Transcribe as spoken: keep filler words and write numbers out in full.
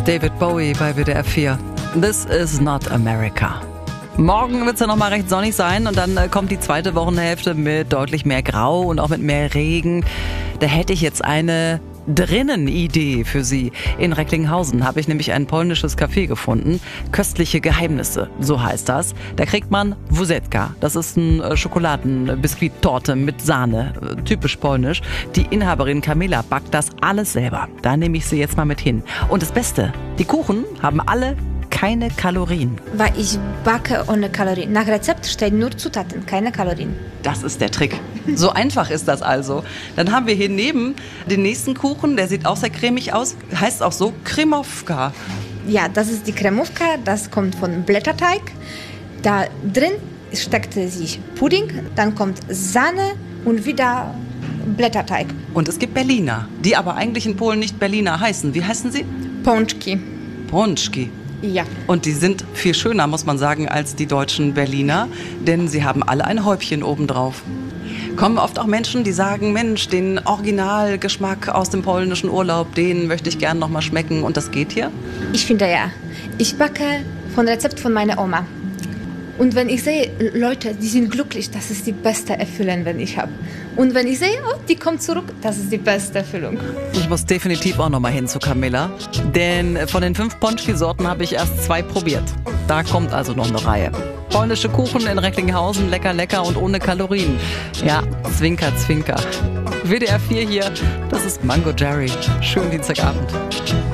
David Bowie bei W D R vier. This is not America. Morgen wird es ja nochmal recht sonnig sein und dann äh, kommt die zweite Wochenhälfte mit deutlich mehr Grau und auch mit mehr Regen. Da hätte ich jetzt eine Drinnen-Idee für Sie. In Recklinghausen habe ich nämlich ein polnisches Café gefunden. Köstliche Geheimnisse, so heißt das. Da kriegt man Wózeczka. Das ist eine Schokoladenbiskuittorte mit Sahne. Typisch polnisch. Die Inhaberin Kamila backt das alles selber. Da nehme ich Sie jetzt mal mit hin. Und das Beste, die Kuchen haben alle keine Kalorien. Weil ich backe ohne Kalorien. Nach Rezept steht nur Zutaten, keine Kalorien. Das ist der Trick. So einfach ist das also. Dann haben wir hier neben den nächsten Kuchen, der sieht auch sehr cremig aus, heißt auch so Kremówka. Ja, das ist die Kremówka, das kommt von Blätterteig. Da drin steckt sich Pudding, dann kommt Sahne und wieder Blätterteig. Und es gibt Berliner, die aber eigentlich in Polen nicht Berliner heißen. Wie heißen sie? Pączki. Pączki. Ja. Und die sind viel schöner, muss man sagen, als die deutschen Berliner, denn sie haben alle ein Häubchen obendrauf. Kommen oft auch Menschen, die sagen, Mensch, den Originalgeschmack aus dem polnischen Urlaub, den möchte ich gern noch mal schmecken und das geht hier? Ich finde ja. Ich backe von Rezept von meiner Oma. Und wenn ich sehe, Leute, die sind glücklich, das ist die beste Erfüllung, wenn ich habe. Und wenn ich sehe, oh, die kommt zurück, das ist die beste Erfüllung. Ich muss definitiv auch noch mal hin zu Kamila, denn von den fünf Pączki-Sorten habe ich erst zwei probiert. Da kommt also noch eine Reihe. Polnische Kuchen in Recklinghausen, lecker, lecker und ohne Kalorien. Ja, Zwinker, Zwinker. W D R vier hier, das ist Mango Jerry. Schönen Dienstagabend.